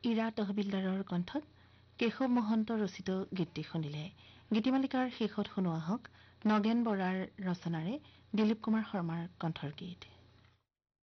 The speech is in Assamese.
ইৰা তহবিলদাৰৰ কণ্ঠত কেশৱ মহন্ত ৰচিত গীতটি শুনিলে। গীতিমালিকাৰ শেষত শুনোৱা হওক নগেন বৰাৰ ৰচনাৰে দিলীপ কুমাৰ শৰ্মাৰ কণ্ঠৰ গীত।